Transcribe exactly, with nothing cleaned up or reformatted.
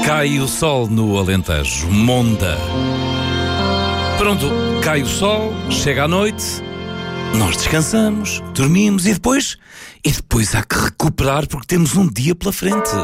Cai o sol no Alentejo, Monda. Pronto, cai o sol, chega a noite, nós descansamos, dormimos e depois... E depois há que recuperar porque temos um dia pela frente.